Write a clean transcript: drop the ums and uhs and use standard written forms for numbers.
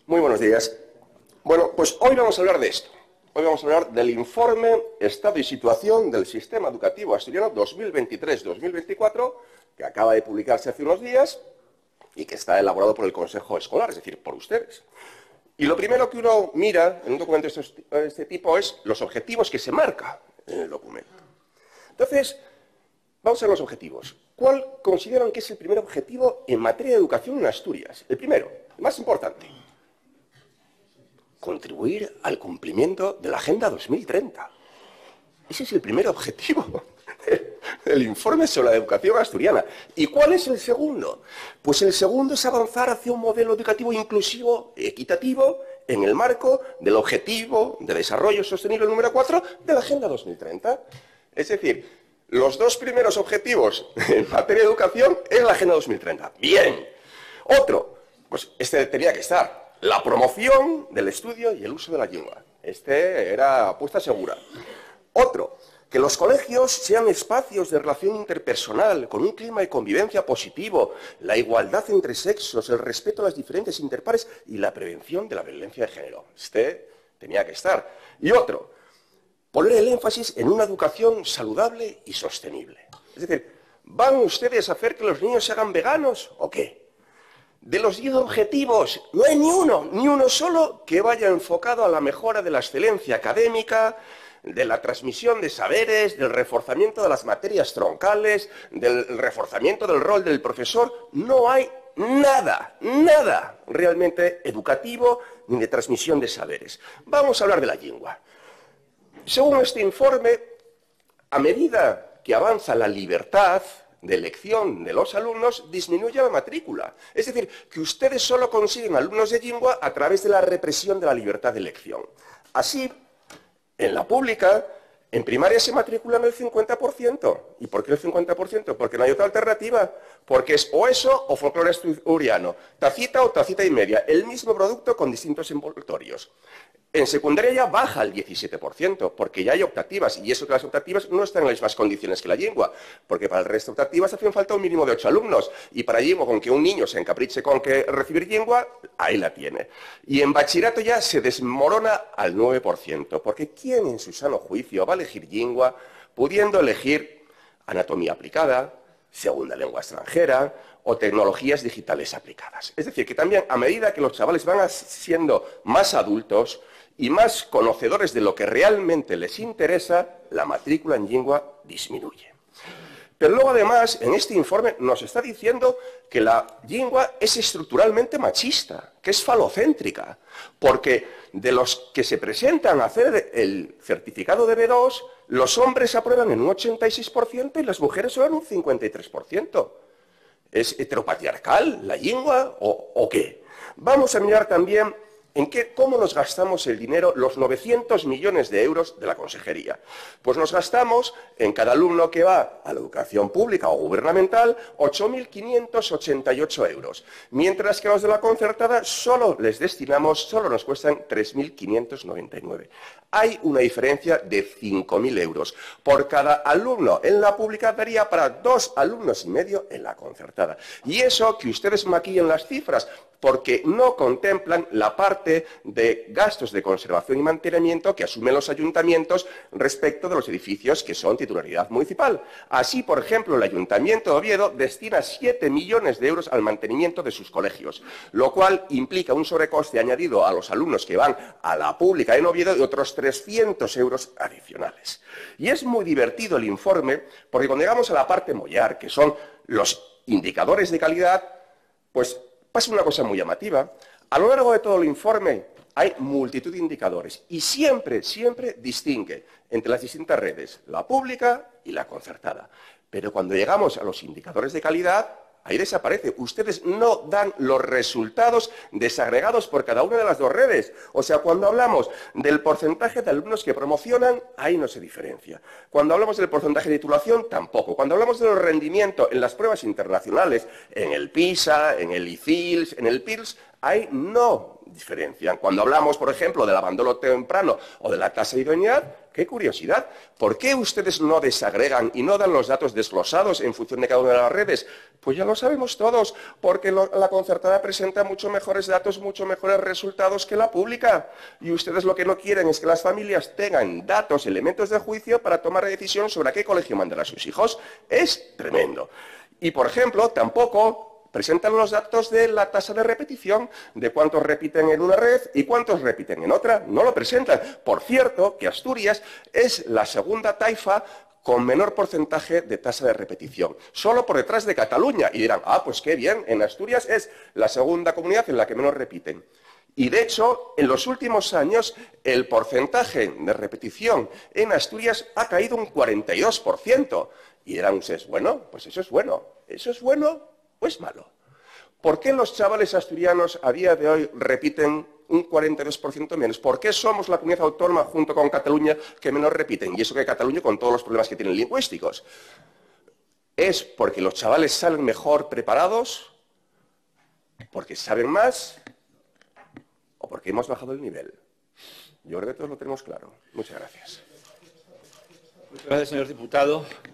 Muy buenos días. Bueno, pues hoy vamos a hablar de esto. Hoy vamos a hablar del informe Estado y Situación del Sistema Educativo Asturiano 2023-2024, que acaba de publicarse hace unos días y que está elaborado por el Consejo Escolar, es decir, por ustedes. Y lo primero que uno mira en un documento de este tipo es los objetivos que se marca en el documento. Entonces, vamos a ver los objetivos. ¿Cuál consideran que es el primer objetivo en materia de educación en Asturias? El primero, el más importante. Contribuir al cumplimiento de la Agenda 2030. Ese es el primer objetivo del informe sobre la educación asturiana. ¿Y cuál es el segundo? Pues el segundo es avanzar hacia un modelo educativo inclusivo, equitativo, en el marco del objetivo de desarrollo sostenible número 4 de la Agenda 2030. Es decir, los dos primeros objetivos en materia de educación es la Agenda 2030. Bien. Otro, pues este tenía que estar. La promoción del estudio y el uso de la lengua. Este era apuesta segura. Otro, que los colegios sean espacios de relación interpersonal, con un clima de convivencia positivo, la igualdad entre sexos, el respeto a las diferencias interpares y la prevención de la violencia de género. Este tenía que estar. Y otro, poner el énfasis en una educación saludable y sostenible. Es decir, ¿van ustedes a hacer que los niños se hagan veganos o qué? De los 10 objetivos, no hay ni uno solo que vaya enfocado a la mejora de la excelencia académica, de la transmisión de saberes, del reforzamiento de las materias troncales, del reforzamiento del rol del profesor. No hay nada realmente educativo ni de transmisión de saberes. Vamos a hablar de la lengua. Según este informe, a medida que avanza la libertad de elección de los alumnos, disminuye la matrícula. Es decir, que ustedes solo consiguen alumnos de lengua a través de la represión de la libertad de elección. Así, en la pública, en primaria se matriculan el 50%. ¿Y por qué el 50%? Porque no hay otra alternativa. Porque es o eso o folclore asturiano. Tacita o tacita y media. El mismo producto con distintos envoltorios. En secundaria ya baja el 17%, porque ya hay optativas, y eso que las optativas no están en las mismas condiciones que la lengua, porque para el resto de optativas hacen falta un mínimo de 8 alumnos, y para lengua, con que un niño se encapriche con que recibir lengua, ahí la tiene. Y en bachillerato ya se desmorona al 9%, porque ¿quién en su sano juicio va a elegir lengua pudiendo elegir anatomía aplicada, segunda lengua extranjera o tecnologías digitales aplicadas? Es decir, que también a medida que los chavales van siendo más adultos y más conocedores de lo que realmente les interesa, la matrícula en lengua disminuye. Pero luego, además, en este informe nos está diciendo que la lengua es estructuralmente machista, que es falocéntrica, porque de los que se presentan a hacer el certificado de B2, los hombres aprueban en un 86% y las mujeres solo en un 53%. ¿Es heteropatriarcal la lengua o qué? Vamos a mirar también cómo nos gastamos el dinero, los 900 millones de euros de la consejería. Pues nos gastamos, en cada alumno que va a la educación pública o gubernamental, 8.588 euros. Mientras que a los de la concertada solo nos cuestan 3.599. Hay una diferencia de 5.000 euros. Por cada alumno en la pública daría para 2 alumnos y medio en la concertada. Y eso que ustedes maquillan las cifras, porque no contemplan la parte de gastos de conservación y mantenimiento que asumen los ayuntamientos respecto de los edificios que son titularidad municipal. Así, por ejemplo, el Ayuntamiento de Oviedo destina 7 millones de euros al mantenimiento de sus colegios, lo cual implica un sobrecoste añadido a los alumnos que van a la pública en Oviedo de otros 300 euros adicionales. Y es muy divertido el informe, porque cuando llegamos a la parte mollar, que son los indicadores de calidad, pues pasa una cosa muy llamativa. A lo largo de todo el informe hay multitud de indicadores y siempre distingue entre las distintas redes, la pública y la concertada. Pero cuando llegamos a los indicadores de calidad, ahí desaparece. Ustedes no dan los resultados desagregados por cada una de las dos redes. O sea, cuando hablamos del porcentaje de alumnos que promocionan, ahí no se diferencia. Cuando hablamos del porcentaje de titulación, tampoco. Cuando hablamos del rendimiento en las pruebas internacionales, en el PISA, en el ICILS, en el PIRLS, ahí no diferencian. Cuando hablamos, por ejemplo, del abandono temprano o de la tasa de idoneidad, qué curiosidad. ¿Por qué ustedes no desagregan y no dan los datos desglosados en función de cada una de las redes? Pues ya lo sabemos todos, porque la concertada presenta mucho mejores datos, mucho mejores resultados que la pública. Y ustedes lo que no quieren es que las familias tengan datos, elementos de juicio para tomar decisión sobre a qué colegio mandar a sus hijos. Es tremendo. Y, por ejemplo, tampoco presentan los datos de la tasa de repetición, de cuántos repiten en una red y cuántos repiten en otra. No lo presentan. Por cierto, que Asturias es la segunda taifa con menor porcentaje de tasa de repetición, solo por detrás de Cataluña. Y dirán, pues qué bien, en Asturias es la segunda comunidad en la que menos repiten. Y, de hecho, en los últimos años, el porcentaje de repetición en Asturias ha caído un 42%. Y dirán ustedes, bueno, pues eso es bueno. ¿Eso es bueno o es malo? ¿Por qué los chavales asturianos a día de hoy repiten un 42% menos? ¿Por qué somos la comunidad autónoma junto con Cataluña que menos repiten? Y eso que Cataluña con todos los problemas que tienen lingüísticos. ¿Es porque los chavales salen mejor preparados? ¿Porque saben más? ¿O porque hemos bajado el nivel? Yo creo que todos lo tenemos claro. Muchas gracias. Muchas gracias, señor diputado.